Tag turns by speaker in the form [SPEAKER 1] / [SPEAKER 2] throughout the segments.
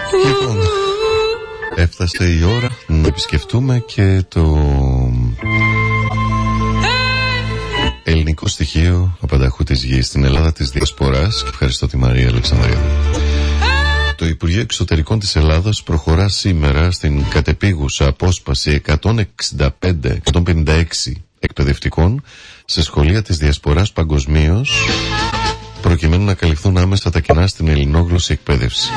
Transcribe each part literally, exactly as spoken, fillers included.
[SPEAKER 1] Λοιπόν, έφτασε η ώρα να επισκεφτούμε και το ελληνικό στοιχείο απανταχού της γης στην Ελλάδα της Διασποράς. Και ευχαριστώ τη Μαρία Αλεξανδρία. Το Υπουργείο Εξωτερικών της Ελλάδας προχωρά σήμερα στην κατεπίγουσα απόσπαση εκατόν εξήντα πέντε εκατόν πενήντα έξι εκπαιδευτικών σε σχολεία της Διασποράς παγκοσμίως, προκειμένου να καλυφθούν άμεσα τα κενά στην ελληνόγλωση εκπαίδευση.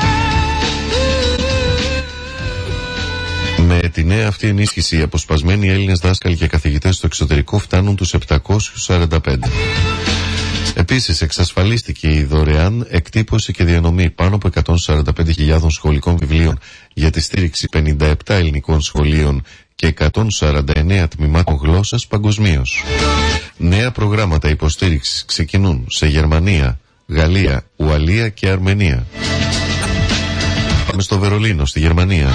[SPEAKER 1] Με τη νέα αυτή ενίσχυση, οι αποσπασμένοι Έλληνες δάσκαλοι και καθηγητές στο εξωτερικό φτάνουν τους επτακόσιους σαράντα πέντε. Επίσης, εξασφαλίστηκε η δωρεάν εκτύπωση και διανομή πάνω από εκατόν σαράντα πέντε χιλιάδες σχολικών βιβλίων για τη στήριξη πενήντα επτά ελληνικών σχολείων και εκατόν σαράντα εννέα τμήματων γλώσσας παγκοσμίως. Νέα προγράμματα υποστήριξης ξεκινούν σε Γερμανία, Γαλλία, Ουαλία και Αρμενία. Πάμε στο Βερολίνο, στη Γερμανία.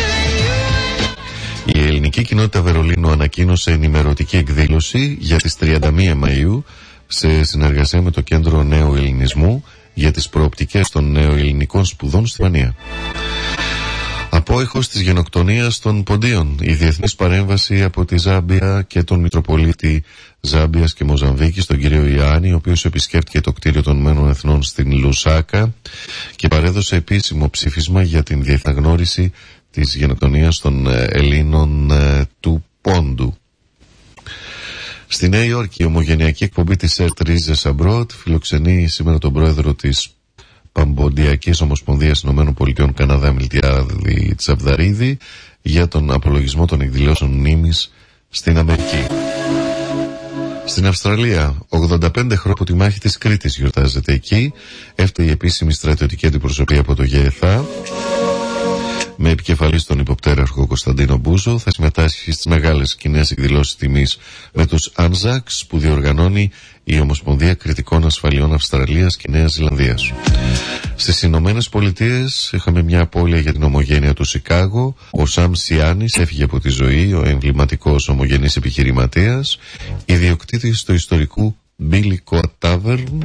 [SPEAKER 1] Η ελληνική κοινότητα Βερολίνου ανακοίνωσε ενημερωτική εκδήλωση για τις τριάντα μία Μαΐου σε συνεργασία με το Κέντρο Νέου Ελληνισμού για τις προοπτικές των νεοελληνικών σπουδών στη Γερμανία. Απόϊχος της γενοκτονίας των Ποντίων, η διεθνής παρέμβαση από τη Ζάμπια και τον Μητροπολίτη Ζάμπιας και Μοζαμβίκης, τον κύριο Ιάννη, ο οποίος επισκέφτηκε το κτίριο των Ηνωμένων Εθνών στην Λουσάκα και παρέδωσε επίσημο ψήφισμα για την διεθναγνώριση της γενοκτονίας των Ελλήνων ε, του Πόντου. Στη Νέα Υόρκη, η ομογενειακή εκπομπή της ΕΡΤ Ρίζες Αμπρότ φιλοξενεί σήμερα τον πρόεδρο της Παμποντιακής Ομοσπονδίας Ηνωμένων Πολιτειών Καναδά, Μιλτιάδη Τσαβδαρίδη, για τον απολογισμό των εκδηλώσεων μνήμης στην Αμερική. Στην Αυστραλία, ογδόντα πέντε χρόνια από τη μάχη της Κρήτης γιορτάζεται εκεί. Έφτασε η επίσημη στρατιωτική αντιπροσωπεία από το ΓΕΘΑ, με επικεφαλής τον υποπτέραρχο Κωνσταντίνο Μπούζο. Θα συμμετάσχει στις μεγάλες κοινές εκδηλώσεις τιμής με τους Άνζαξ που διοργανώνει η Ομοσπονδία Κριτικών Ασφαλιών Αυστραλίας και Νέας Ζηλανδίας. Στις Ηνωμένες Πολιτείες είχαμε μια απώλεια για την ομογένεια του Σικάγο. Ο Σαμ Σιάνης έφυγε από τη ζωή, ο εμβληματικός ομογενής επιχειρηματίας, ιδιοκτήτης του ιστορικού Billy Coat Tavern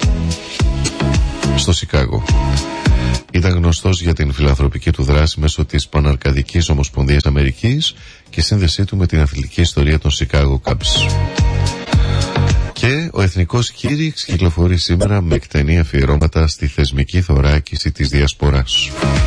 [SPEAKER 1] στο Σικάγο. Ήταν γνωστός για την φιλανθρωπική του δράση μέσω της Παναρκαδικής Ομοσπονδίας Αμερικής και σύνδεσή του με την αθλητική ιστορία των Chicago Cubs. Και ο Εθνικός Κήρυξ κυκλοφορεί σήμερα με εκτενή αφιερώματα στη θεσμική θωράκιση της Διασποράς.